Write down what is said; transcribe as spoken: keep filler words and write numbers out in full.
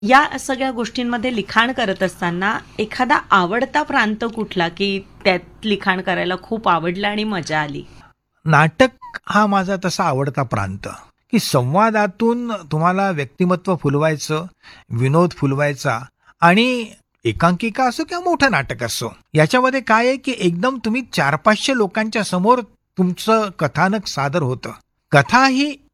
या सगळ्या गोष्टींमध्ये लिखाण करत असताना एखादा आवडता प्रांत कुठला की त्यात लिखाण करायला खूप आवडलं आणि मजा आली? नाटक हा माझा तसा आवडता प्रांत, की संवादातून तुम्हाला व्यक्तिमत्व फुलवायचं, विनोद फुलवायचा आणि एकांकिका असो किंवा मोठं नाटक असो, याच्यामध्ये काय आहे की एकदम तुम्ही चार पाचशे लोकांच्या समोर तुमचं कथानक सादर होतं. कथा ही